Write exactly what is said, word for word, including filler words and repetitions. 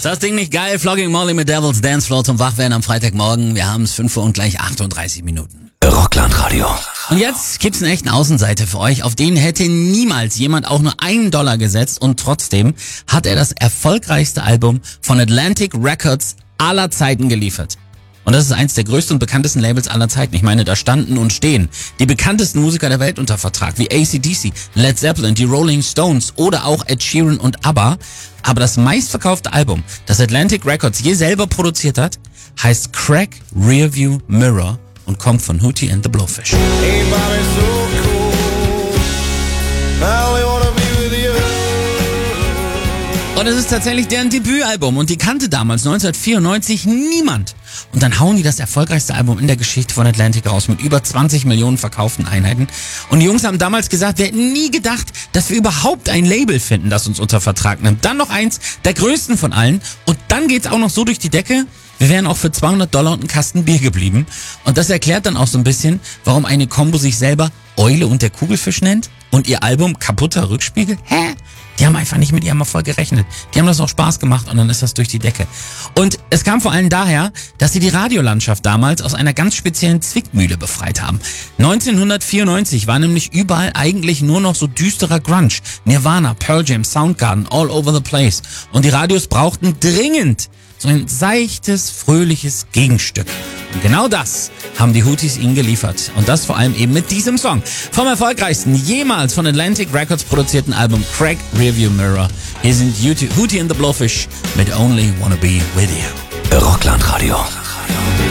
Ist das Ding nicht geil? Flogging Molly mit Devil's Dance Floor zum Wachwerden am Freitagmorgen. Wir haben es fünf Uhr und gleich achtunddreißig Minuten. Rockland-Radio. Und jetzt gibt's einen echten Außenseiter für euch, auf den hätte niemals jemand auch nur einen Dollar gesetzt und trotzdem hat er das erfolgreichste Album von Atlantic Records aller Zeiten geliefert. Und das ist eins der größten und bekanntesten Labels aller Zeiten. Ich meine, da standen und stehen die bekanntesten Musiker der Welt unter Vertrag, wie A C D C, Led Zeppelin, die Rolling Stones oder auch Ed Sheeran und ABBA. Aber das meistverkaufte Album, das Atlantic Records je selber produziert hat, heißt Crack Rearview Mirror und kommt von Hootie and the Blowfish. Und es ist tatsächlich deren Debütalbum und die kannte damals neunzehnhundertvierundneunzig niemand. Und dann hauen die das erfolgreichste Album in der Geschichte von Atlantic raus mit über zwanzig Millionen verkauften Einheiten. Und die Jungs haben damals gesagt, wir hätten nie gedacht, dass wir überhaupt ein Label finden, das uns unter Vertrag nimmt. Dann noch eins der größten von allen und dann geht's auch noch so durch die Decke. Wir wären auch für zweihundert Dollar und einen Kasten Bier geblieben. Und das erklärt dann auch so ein bisschen, warum eine Combo sich selber Eule und der Kugelfisch nennt und ihr Album Kaputter Rückspiegel. Hä? Die haben einfach nicht mit ihrem Erfolg gerechnet. Die haben das auch Spaß gemacht und dann ist das durch die Decke. Und es kam vor allem daher, dass sie die Radiolandschaft damals aus einer ganz speziellen Zwickmühle befreit haben. neunzehnhundertvierundneunzig war nämlich überall eigentlich nur noch so düsterer Grunge. Nirvana, Pearl Jam, Soundgarden, all over the place. Und die Radios brauchten dringend so ein seichtes, fröhliches Gegenstück. Und genau das haben die Hooties ihnen geliefert. Und das vor allem eben mit diesem Song. Vom erfolgreichsten jemals von Atlantic Records produzierten Album Crack Rearview Mirror. Hier sind Hootie and the Blowfish mit Only Wanna Be With You. Rockland-Radio.